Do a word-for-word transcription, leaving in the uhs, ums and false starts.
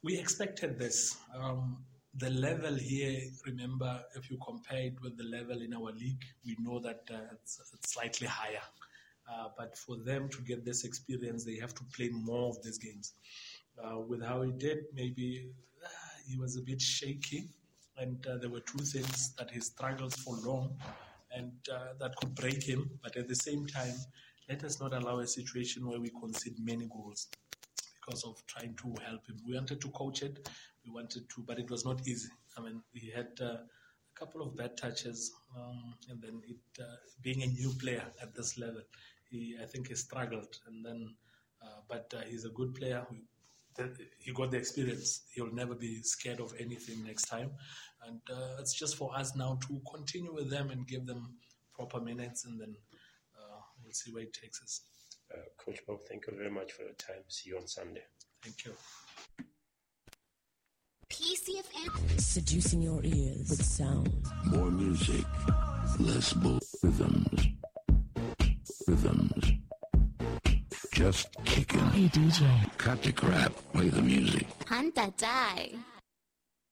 We expected this. Um, the level here, remember, if you compare it with the level in our league, we know that uh, it's, it's slightly higher. Uh, but for them to get this experience, they have to play more of these games. Uh, with how he did, maybe uh, he was a bit shaky, and uh, there were two things that he struggles for long, and uh, that could break him. But at the same time, let us not allow a situation where we concede many goals because of trying to help him. We wanted to coach it, we wanted to, but it was not easy. I mean, he had uh, a couple of bad touches, um, and then it uh, being a new player at this level, he I think he struggled. And then, uh, but uh, he's a good player. We, he got the experience. He'll never be scared of anything next time. And uh, it's just for us now to continue with them and give them proper minutes, and then uh, we'll see where it takes us. Uh, Coach Bob, thank you very much for your time. See you on Sunday. Thank you. P C F M. Seducing your ears with sound. More music, less bull. Rhythms. Rhythms. Just kicking. Hey D J. Cut the crap. Play the music. Hanta die.